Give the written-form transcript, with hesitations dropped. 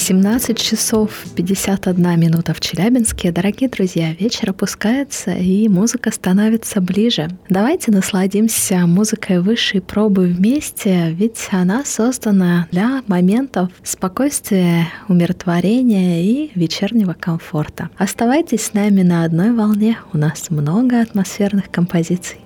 17 часов 51 минута в Челябинске. Дорогие друзья, вечер опускается, и музыка становится ближе. Давайте насладимся музыкой высшей пробы вместе, ведь она создана для моментов спокойствия, умиротворения и вечернего комфорта. Оставайтесь с нами на одной волне, у нас много атмосферных композиций.